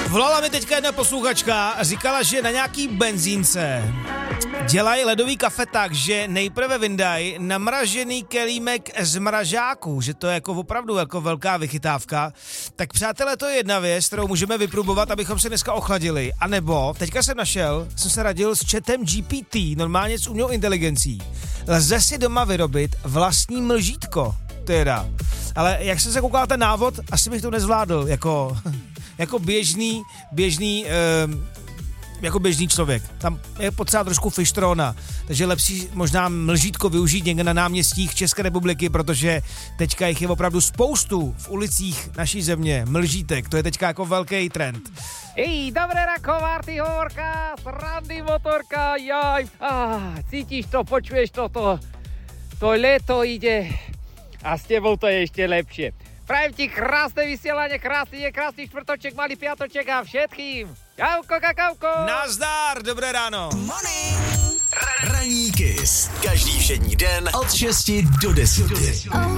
Volala mi teďka jedna posluchačka a říkala, že na nějaký benzínce dělají ledový kafe tak, že nejprve vyndají namražený kelímek z mražáku, že to je jako opravdu jako velká vychytávka. Tak přátelé, to je jedna věc, kterou můžeme vyprobovat, abychom se dneska ochladili. A nebo, teďka jsem se radil s chatem GPT, normálně s umělou inteligencí. Lze si doma vyrobit vlastní mlžítko, teda. Ale jak jsem se koukal ten návod, asi bych to nezvládl, jako běžný člověk. Tam je potřeba trošku fištrona, takže lepší možná mlžítko využít někde na náměstích České republiky, protože teďka jich je opravdu spoustu v ulicích naší země. Mlžítek, to je teďka jako velký trend. Dobré rako, Marty Hovorka, srandy motorka, jaj. Cítiš to, počuješ to leto ide a s tebou to je ešte lepšie. Prajem ti krásne vysielanie, krásny štvrtoček, malý piatoček a všetkým. Čauko, kakauko. Nazdar, dobré ráno. Ranní Kiss. Každý všední den od 6 do 10.